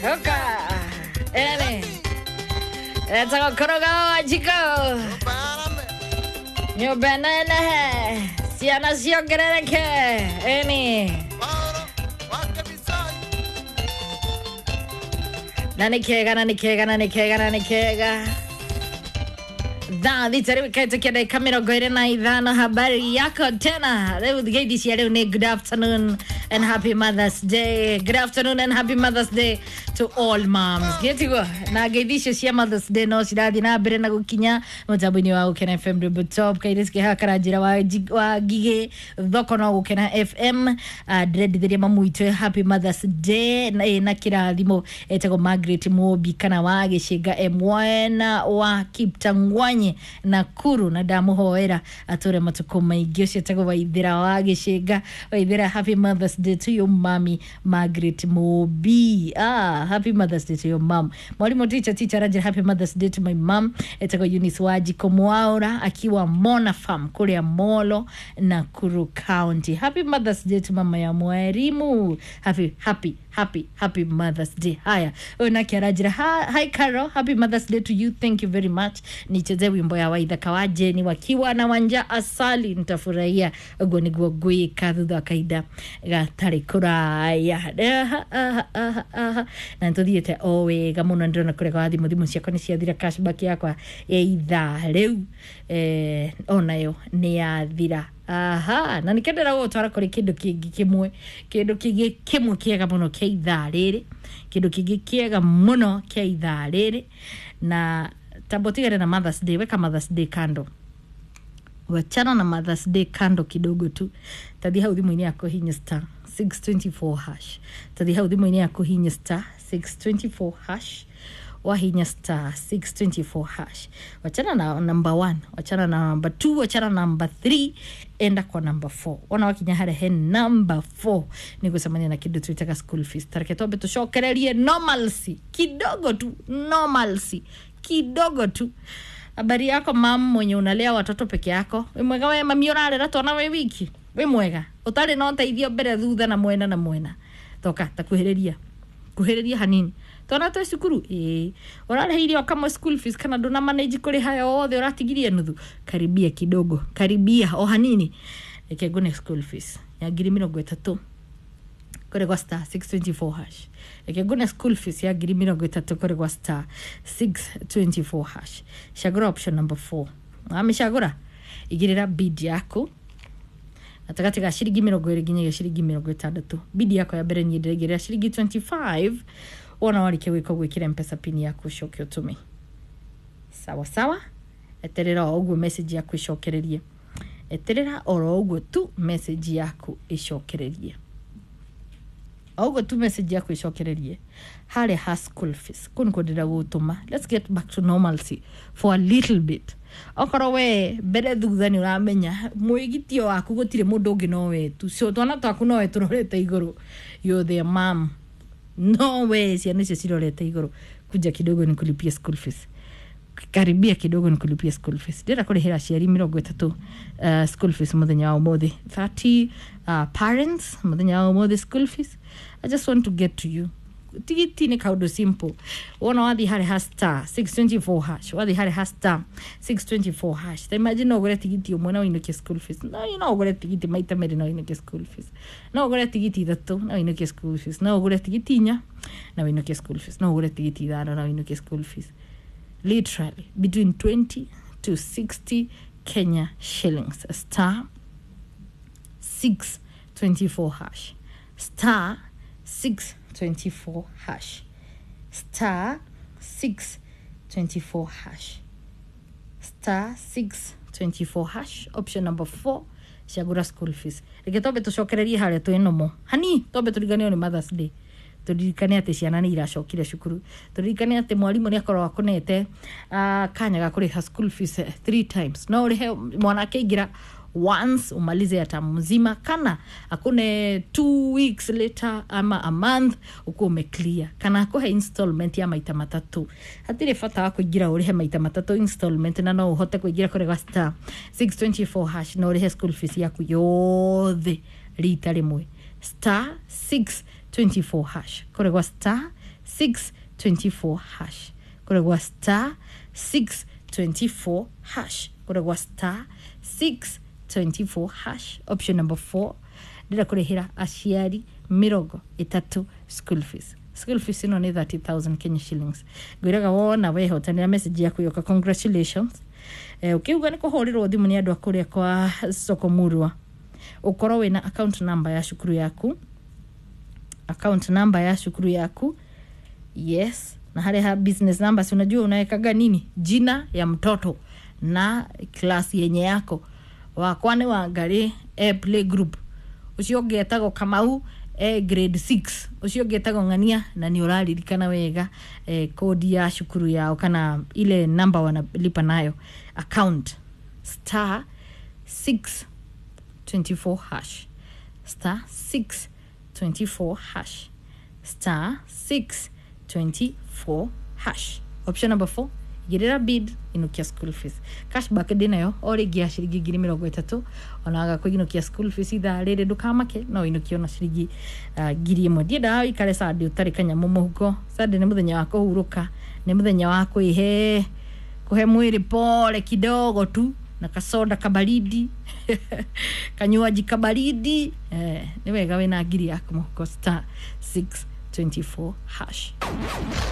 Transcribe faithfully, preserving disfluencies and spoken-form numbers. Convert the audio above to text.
Oka. Ene. Etaka koroga jiko. Nyo banana he. Siana sio gereke. Ene. Nani kega, nani kega, nani kega, nani kega. Da, ditari kaita kede kamera goire na idana habari yako tena. Leo gedi si leo ni good afternoon and happy Mother's Day. Good afternoon and happy Mother's Day to all moms. Geti go. Na gedi si Mother's Day no sidadi na bere na gukinya mutabuni wa Ukena F M double top kaidiske hakara jira wa wa gige dhoko no Ukena F M uh, dread diri mamu itwe happy Mother's Day na e, na kira dimo etego Margaret Mobi kana wa geshega emwana wa Kiptangwanye Nakuru na damu hoera atore matuko maigio cetego waithira wa geshega waithira happy Mother's Day to your mommy Margaret Mobi. Ah, happy Mother's Day to your mom. Mwalimu teacher teacher Raja, happy Mother's Day to my mom. Etego Eunice Wajiko Mwaura akiwa Mona Farm kule ya Molo Nakuru County. Happy Mother's Day to mama ya Mwarimu. Happy happy happy happy Mother's Day. Haya, unakia Raja. Hi Carol, happy Mother's Day to you. Thank you very much. Nicheze wimbo ya waitha kawaje ni wakiwa na wanja asali nitafurahia ogoni gwogwe kadhu kaida gatari kuraya na ntothiete owe gamuno ndona kure kwa thimu thimu ciakwa ni ciathira cashback yakwa ya itha riu eh onayo ni yathira. Aha, na nikendera gutwara kuri kindu kingi kimwe kindu kingi kimwe kiega muno kia itha riri kindu kingi kiega muno kia itha riri na tabotigere na Mother's Day, weka Mother's Day kando. Wachana na Mother's Day kando kidogo tu. Tadi hau thimu ini yako hinya star six twenty-four hash. Tadi hau thimu ini yako hinya star six twenty-four hash. Wahinya star six twenty-four hash. Wachana na number one, wachana na number two, wachana na number three, enda kwa number four. Wana wakinya hare he number four. Niku samani na kido tuitaka school fees. Tarake tobe to shokerelie normalcy. Kidogo tu, normalcy. Kidogo tu. Habari yako mam mwenye unalea watoto peke yako. We mwega we mami unalea twana we wiki. We mwega. Utale no taithio mbere thutha na mwena na mwena. Toka takuhereria. Kuhereria hanini. Twana to cukuru eh. Orale hirio kama school fees kana ndona manage kuri haya othe oratigirie nuthu. Karibia kidogo. Karibia o hanini. Eke gone school fees. Ya ngiri mirongo itatu. Kore kwa star six twenty-four hash. Eke gone school fees ya ngiri mirongo itatu kore kwa star six twenty-four hash. Shagura option number four. Ameshagura. Igirira bid yako. Atakati ga shiringi mirongo iri nginya shiringi mirongo itandatu. Bid yako ya mbere ni ndirigirira shiringi twenty-five. Ona walike wiko gwikira M-Pesa pin yaku shoke utume. Sawa sawa. Eterera ogwo message yaku ishokererie. Eterera oro ogwo tu message yaku ishokererie. Ogwo tu message yaku ishokererie. Hare ha school fees. Kun kodira gutuma. Let's get back to normalcy for a little bit. Okoro we bere thutha ni uramenya muigitio waku gutire mundu ungi no wetu. So twana twaku no wetu rorete iguru. You're their mom. No way, si anise siroleta igoro. Kuja kidogo ni kulipia school fees. Karibia kidogo ni kulipia school fees. Dira kule hera shiari mirongo itatu uh, school fees muthenya wa umuthi. thirty uh, parents muthenya wa umuthi school fees. I just want to get to you. Tigiti ni kaudo simple. Wona wathi hare ha star six twenty-four hash. Wathi hare ha star six twenty-four hash. Ta imagine no gore tigiti umwe na winoke school fees. No, you know gore tigiti maita meri na winoke school fees. No gore tigiti thato na winoke school fees. No gore tigiti nya na winoke school fees. No gore tigiti thano na winoke school fees. Literally between twenty to sixty Kenya shillings. Star six twenty-four hash. Star six twenty-four hash. Star six twenty-four hash. Star six twenty-four hash. Option number four. Shagura school fees. Reke tobe tushokererie hare tu enomo. Hani tobe tuliganio ni Mother's Day. Turirikane ati ciana ni iracokire cukuru. Turirikane ati mwalimu ni akorwo akunete uh, kanya ga kuriha school fees uh, three times. No urihe mwana keigira once umalize ya tamu mzima kana akune two weeks later ama a month uko umeclear kana akohe installment ya maita matatu. Hatire fata wako igira urihe maita matatu installment na no uhote kuigira kore kwa star six twenty-four hash na urihe school fees yaku yothe rita rimwe. Star six twenty-four hash. Kore kwa star six twenty-four hash kuragwa star six twenty-four hash kuragwa star six twenty-four hash. Option number four, ndira kurehira aciari mirongo itatu school fees. School fees ino ni thirty thousand Kenya shillings. Gwiraga wona wehotanira message yaku yoka congratulations. Eh ukiuga niko horirwo thimu ni andu akuria kwa soko murwa. Ukoro wina account number ya shukuru yaku. Account number ya shukuru yaku. Yes, na hale ha business number, si unajua unawekaga nini? Jina ya mtoto na class yenye yako. Wakwane wa ngari A play group. Ucio getago Kamau A grade six. Ucio getago Ngania na ni uraririkana wega eh, kodi ya shukuru yao kana ile number wanalipa nayo. Account star six twenty-four hash star six twenty-four hash star six twenty-four hash. Option number four, girira bid inukia school fees. Cashback dinayo ori gia shiringi ngiri mirongo itatu onaga kuinukia school fees itha riri ndukamake no inukio na shiringi uh, ngiri imwe. Ndienda ikare sadi utari kanyamu muhuko. Sadi ni muthenya wa kuhuruka, ni muthenya wa kuihe kuhe mwiri pole kidogo tu na kasoda kabaridi kanywaji kabaridi eh ni wega wena ngiri yako muhuko star six twenty-four hash.